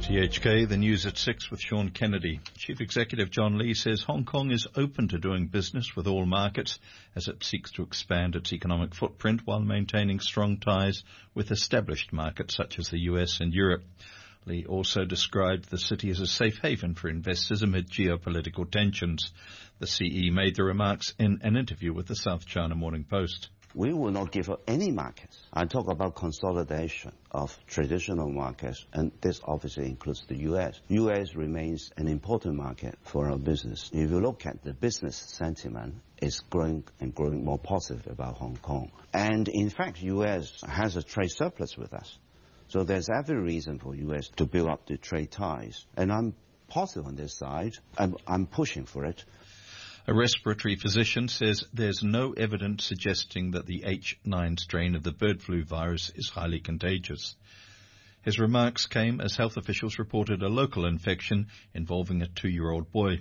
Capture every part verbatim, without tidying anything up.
R T H K, the news at six with Sean Kennedy. Chief Executive John Lee says Hong Kong is open to doing business with all markets as it seeks to expand its economic footprint while maintaining strong ties with established markets such as the U S and Europe. Lee also described the city as a safe haven for investors amid geopolitical tensions. The C E made the remarks in an interview with the South China Morning Post. We will not give up any markets. I talk about consolidation of traditional markets, and this obviously includes the U S. U S remains an important market for our business. If you look at the business sentiment, it's growing and growing more positive about Hong Kong. And in fact, U S has a trade surplus with us. So there's every reason for U S to build up the trade ties. And I'm positive on this side. I'm, I'm pushing for it. A respiratory physician says there's no evidence suggesting that the H nine strain of the bird flu virus is highly contagious. His remarks came as health officials reported a local infection involving a two-year-old boy.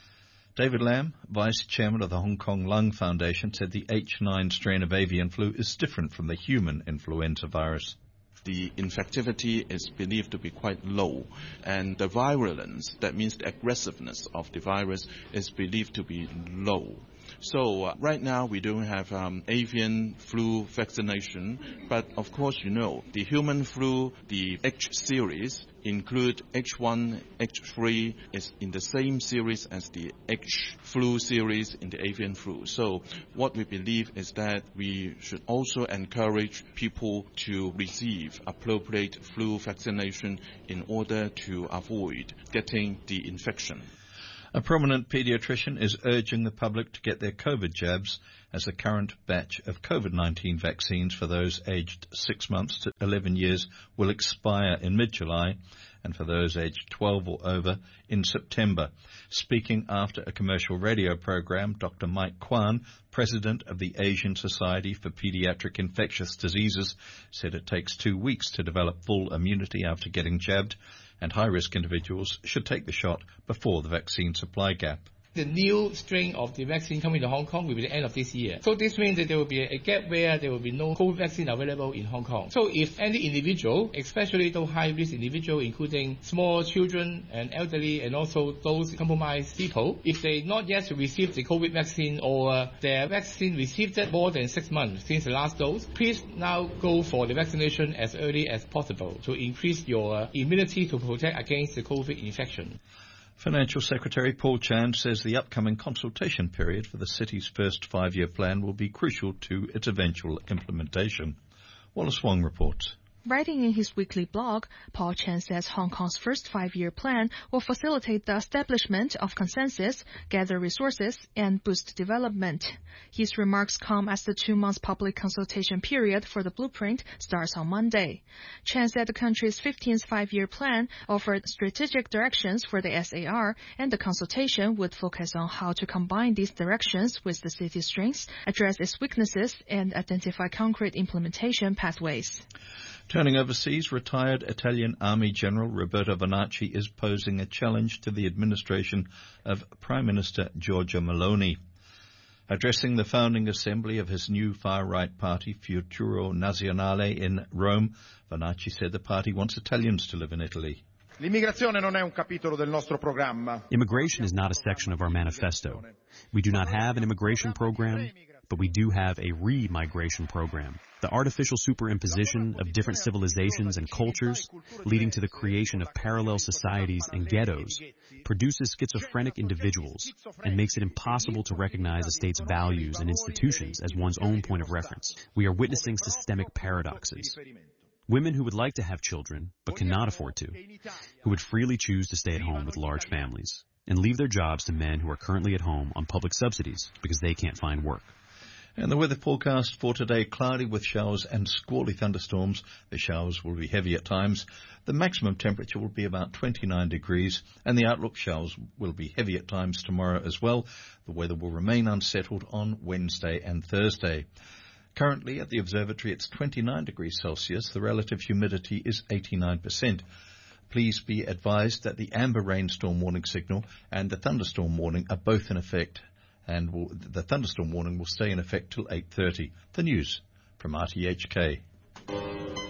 David Lam, Vice Chairman of the Hong Kong Lung Foundation, said the H nine strain of avian flu is different from the human influenza virus. The infectivity is believed to be quite low, and the virulence, that means the aggressiveness of the virus, is believed to be low. So uh, right now we don't have um, avian flu vaccination, but of course you know the human flu, the H series, include H one, H three, is in the same series as the H flu series in the avian flu. So what we believe is that we should also encourage people to receive appropriate flu vaccination in order to avoid getting the infection. A prominent paediatrician is urging the public to get their COVID jabs as the current batch of COVID nineteen vaccines for those aged six months to eleven years will expire in mid-July, and for those aged twelve or over in September. Speaking after a commercial radio program, Doctor Mike Kwan, president of the Asian Society for Pediatric Infectious Diseases, said it takes two weeks to develop full immunity after getting jabbed, and high-risk individuals should take the shot before the vaccine supply gap. The new strain of the vaccine coming to Hong Kong will be the end of this year. So this means that there will be a gap where there will be no COVID vaccine available in Hong Kong. So if any individual, especially those high-risk individuals, including small children and elderly and also those compromised people, if they not yet received the COVID vaccine or uh, their vaccine received it more than six months since the last dose, please now go for the vaccination as early as possible to increase your uh, immunity to protect against the COVID infection. Financial Secretary Paul Chan says the upcoming consultation period for the city's first five-year plan will be crucial to its eventual implementation. Wallace Wong reports. Writing in his weekly blog, Paul Chan says Hong Kong's first five-year plan will facilitate the establishment of consensus, gather resources, and boost development. His remarks come as the two-month public consultation period for the blueprint starts on Monday. Chan said the country's fifteenth five-year plan offered strategic directions for the S A R, and the consultation would focus on how to combine these directions with the city's strengths, address its weaknesses, and identify concrete implementation pathways. Turning overseas, retired Italian Army General Roberto Vannacci is posing a challenge to the administration of Prime Minister Giorgia Meloni. Addressing the founding assembly of his new far-right party, Futuro Nazionale, in Rome, Vannacci said the party wants Italians to live in Italy. L'immigrazione non è un capitolo del nostro programma. Immigration is not a section of our manifesto. We do not have an immigration program, but we do have a re-migration program. The artificial superimposition of different civilizations and cultures, leading to the creation of parallel societies and ghettos, produces schizophrenic individuals and makes it impossible to recognize a state's values and institutions as one's own point of reference. We are witnessing systemic paradoxes. Women who would like to have children but cannot afford to, who would freely choose to stay at home with large families, and leave their jobs to men who are currently at home on public subsidies because they can't find work. And the weather forecast for today, cloudy with showers and squally thunderstorms. The showers will be heavy at times. The maximum temperature will be about twenty-nine degrees, and the outlook showers will be heavy at times tomorrow as well. The weather will remain unsettled on Wednesday and Thursday. Currently at the observatory, it's twenty-nine degrees Celsius. The relative humidity is eighty-nine percent. Please be advised that the amber rainstorm warning signal and the thunderstorm warning are both in effect, and will, the thunderstorm warning will stay in effect till eight thirty. The news from R T H K.